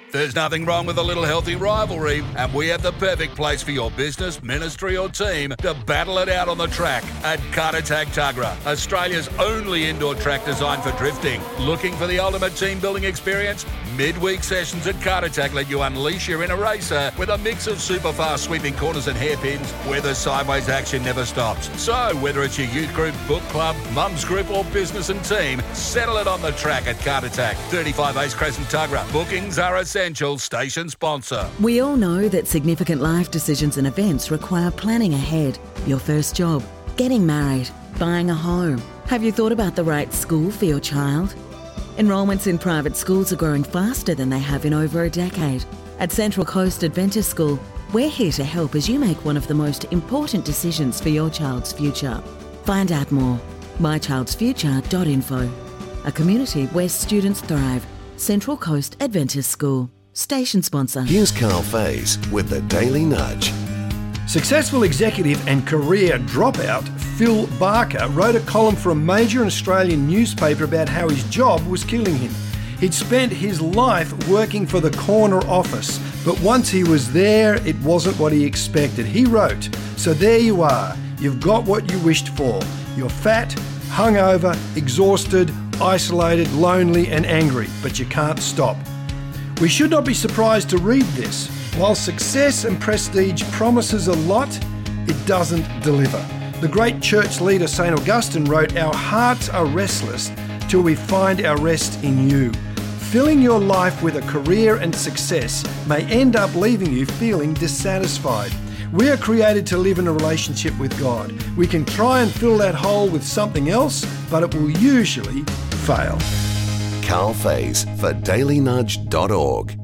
There's nothing wrong with a little healthy rivalry, and we have the perfect place for your business, ministry or team to battle it out on the track at Kartatak Tuggerah, Australia's only indoor track designed for drifting. Looking for the ultimate team building experience? Midweek sessions at Kartatak let you unleash your inner racer with a mix of super fast sweeping corners and hairpins where the sideways action never stops. So whether it's your youth group, book club, mum's group or business and team, settle it on the track at Kartatak, 35 Ace Crescent Tuggerah. Bookings are essential. Station sponsor. We all know that significant life decisions and events require planning ahead. Your first job, getting married, buying a home. Have you thought about the right school for your child? Enrolments in private schools are growing faster than they have in over a decade. At Central Coast Adventist School, we're here to help as you make one of the most important decisions for your child's future. Find out more. mychildsfuture.info. A community where students thrive. Central Coast Adventist School. Station sponsor. Here's Carl Faze with the Daily Nudge. Successful executive and career dropout Phil Barker wrote a column for a major Australian newspaper about how his job was killing him. He'd spent his life working for the corner office, but once he was there, it wasn't what he expected. He wrote, "So there you are. You've got what you wished for. You're fat, hungover, exhausted, isolated, lonely and angry, but you can't stop." We should not be surprised to read this. While success and prestige promises a lot, it doesn't deliver. The great church leader St. Augustine wrote, "Our hearts are restless till we find our rest in you." Filling your life with a career and success may end up leaving you feeling dissatisfied. We are created to live in a relationship with God. We can try and fill that hole with something else, but it will usually fail. Carl Faze for dailynudge.org.